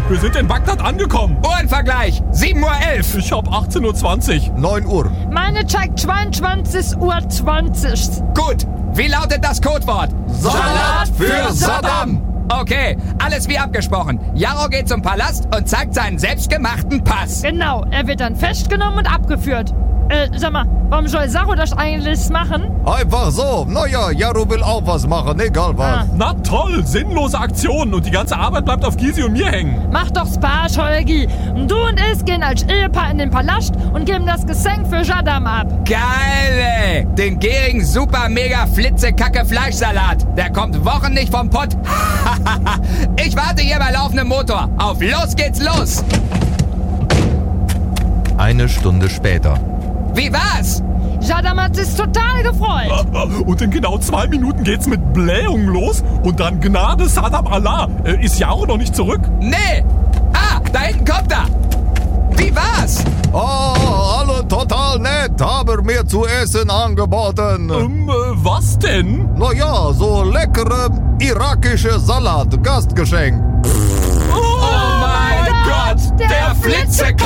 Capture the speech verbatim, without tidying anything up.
wir sind in Bagdad angekommen. Uhrenvergleich, sieben Uhr elf. Ich hab achtzehn Uhr zwanzig. neun Uhr. Meine zeigt zweiundzwanzig Uhr zwanzig. Gut, wie lautet das Codewort? Salat für Saddam. Okay, alles wie abgesprochen. Jaro geht zum Palast und zeigt seinen selbstgemachten Pass. Genau, er wird dann festgenommen und abgeführt. Äh, sag mal, warum soll Saru das eigentlich machen? Einfach so. Naja, Jaro will auch was machen, egal was. Ah. Na toll, sinnlose Aktionen und die ganze Arbeit bleibt auf Gysi und mir hängen. Mach doch Spaß, Holgi. Und du und ich gehen als Ehepaar in den Palast und geben das Geschenk für Saddam ab. Geil, ey. Den gierigen super mega flitzekacke Fleischsalat. Der kommt Wochen nicht vom Pott. Ich warte hier bei laufendem Motor. Auf los geht's los. Eine Stunde später. Wie war's? Saddam hat sich total gefreut. Und in genau zwei Minuten geht's mit Blähungen los und dann Gnade Saddam Allah. Äh, ist Jaro noch nicht zurück? Nee. Ah, da hinten kommt er. Wie war's? Oh, alle total nett, haben mir zu essen angeboten. Ähm, äh, was denn? Naja, so leckere irakische Salat, Gastgeschenk. Oh mein Gott, der Flitzekacke